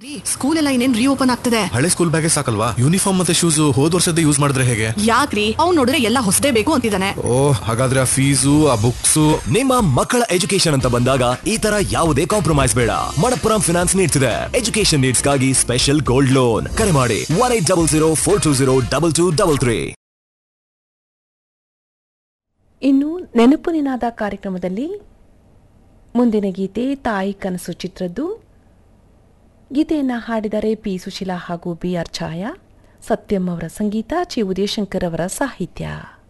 School ಎಲ್ಲ ಇನ್ನೇನ್ reopen ಆಗ್ತದೆ. ಹಳೆ ಸ್ಕೂಲ್ ಬ್ಯಾಗೇ ಸಾಕಲ್ವಾ, ಯೂನಿಫಾರ್ಮ್ ಮತ್ತೆ ಶೂಸ್ ಹೋದ್ ವರ್ಷದ ಯೂಸ್ ಮಾಡಿದ್ರೆ ಹೇಗೆ? ಯಾಕ್ರಿ ಅವ್ನು ನೋಡಿದ್ರೆ ಎಲ್ಲ ಹೊಸದೇ ಬೇಕು ಅಂತಿದ್ದಾನೆ. ಓಹ್, ಹಾಗಾದ್ರೆ ಆ ಫೀಸು ಆ ಬುಕ್ಸು. ನಿಮ್ಮ ಮಕ್ಕಳ ಎಜುಕೇಶನ್ ಅಂತ ಬಂದಾಗ ಈ ತರ ಯಾವುದೇ ಕಾಂಪ್ರಮೈಸ್ ಬೇಡ. ಮಣಪ್ಪುರಂ ಫಿನಾನ್ಸ್ ನೀಡ್ತಿದೆ ಎಜುಕೇಶನ್ ನೀಡ್ಸ್ ಗಾಗಿ ಸ್ಪೆಷಲ್ ಗೋಲ್ಡ್ ಲೋನ್. ಕರೆ ಮಾಡಿ 1800420223. ಇನ್ನು ನೆನಪು ನಿನಾದ ಕಾರ್ಯಕ್ರಮದಲ್ಲಿ ಮುಂದಿನ ಗೀತೆ ತಾಯಿ ಕನಸು ಚಿತ್ರದ್ದು. ಗೀತೆಯನ್ನು ಹಾಡಿದರೆ ಪಿ ಸುಶೀಲಾ ಹಾಗೂ ಬಿ ಆರ್ ಛಾಯಾ. ಸತ್ಯಂ ಅವರ ಸಂಗೀತ, ಚಿ ಉದಯಶಂಕರ್ ಅವರ ಸಾಹಿತ್ಯ.